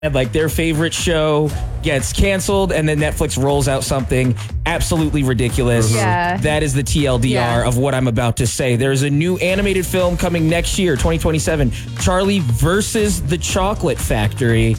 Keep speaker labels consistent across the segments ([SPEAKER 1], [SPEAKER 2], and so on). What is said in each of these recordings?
[SPEAKER 1] and like their favorite show gets canceled, and then Netflix rolls out something absolutely ridiculous.
[SPEAKER 2] Yeah.
[SPEAKER 1] That is the TLDR of what I'm about to say. There's a new animated film coming next year, 2027, Charlie versus the Chocolate Factory.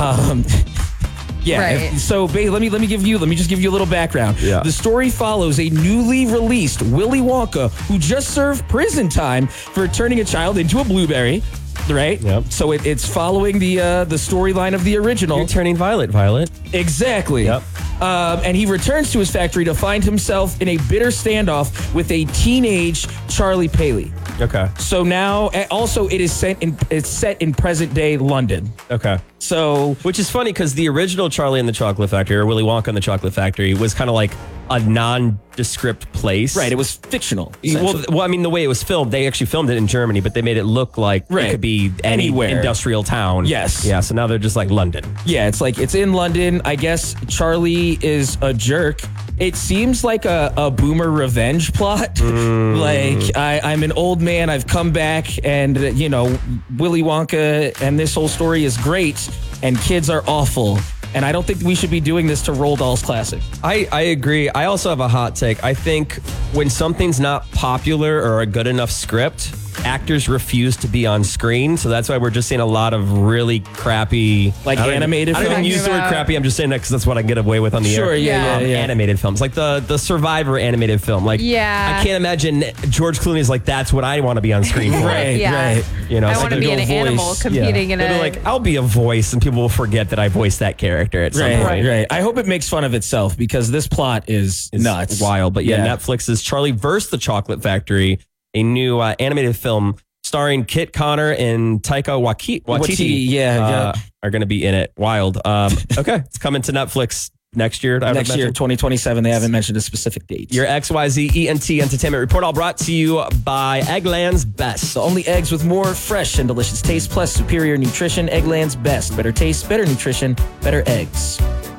[SPEAKER 1] Yeah.
[SPEAKER 2] Right.
[SPEAKER 1] So, babe, let me just give you a little background.
[SPEAKER 3] Yeah.
[SPEAKER 1] The story follows a newly released Willy Wonka who just served prison time for turning a child into a blueberry. Right.
[SPEAKER 3] Yep.
[SPEAKER 1] So it's following the storyline of the original.
[SPEAKER 3] You're turning Violet.
[SPEAKER 1] Exactly.
[SPEAKER 3] Yep.
[SPEAKER 1] And he returns to his factory to find himself in a bitter standoff with a teenage Charlie Paley.
[SPEAKER 3] Okay.
[SPEAKER 1] So now, also, it's set in present day London.
[SPEAKER 3] Okay.
[SPEAKER 1] So,
[SPEAKER 3] Which is funny because the original Charlie and the Chocolate Factory, or Willy Wonka and the Chocolate Factory, was kind of like a nondescript place.
[SPEAKER 1] right, it was fictional.
[SPEAKER 3] Well, I mean, the way it was filmed, they actually filmed it in Germany, but they made it look like
[SPEAKER 1] Right.
[SPEAKER 3] it could be any
[SPEAKER 1] Anywhere.
[SPEAKER 3] industrial town.
[SPEAKER 1] Yes.
[SPEAKER 3] Yeah, so now they're just like London.
[SPEAKER 1] Yeah, it's like it's in London. I guess Charlie is a jerk. It seems like a boomer revenge plot. Like I'm an old man. I've come back, and Willy Wonka and this whole story is great, and kids are awful. And I don't think we should be doing this to Roald Dahl's classic.
[SPEAKER 3] I agree. I also have a hot take. I think when something's not popular or a good enough script, actors refuse to be on screen. So that's why we're just seeing a lot of really crappy...
[SPEAKER 1] Like animated
[SPEAKER 3] I don't even
[SPEAKER 1] films?
[SPEAKER 3] use the word crappy. I'm just saying that because that's what I can get away with on the air.
[SPEAKER 1] Sure, yeah.
[SPEAKER 3] Animated films. Like the Survivor animated film. Like,
[SPEAKER 2] Yeah.
[SPEAKER 3] I can't imagine George Clooney's like, that's what I want to be on screen for.
[SPEAKER 1] Right,
[SPEAKER 2] Yeah.
[SPEAKER 1] right.
[SPEAKER 3] You know,
[SPEAKER 2] I
[SPEAKER 3] it's
[SPEAKER 2] want to
[SPEAKER 3] like
[SPEAKER 2] be
[SPEAKER 3] a
[SPEAKER 2] an
[SPEAKER 1] voice.
[SPEAKER 2] animal competing in
[SPEAKER 3] They'll be
[SPEAKER 2] a...
[SPEAKER 3] like, I'll be a voice, and people will forget that I voiced that character at some point.
[SPEAKER 1] Right. I hope it makes fun of itself because this plot is
[SPEAKER 3] It's
[SPEAKER 1] nuts.
[SPEAKER 3] wild. But yeah, Netflix's Charlie vs. the Chocolate Factory, a new animated film starring Kit Connor and Taika Waititi. Are going to be in it. Wild. Okay, it's coming to Netflix next year.
[SPEAKER 1] Next year, 2027. They haven't mentioned a specific date.
[SPEAKER 3] Your XYZ ENT Entertainment Report, all brought to you by Eggland's Best.
[SPEAKER 1] So only eggs with more fresh and delicious taste plus superior nutrition. Eggland's Best. Better taste, better nutrition, better eggs.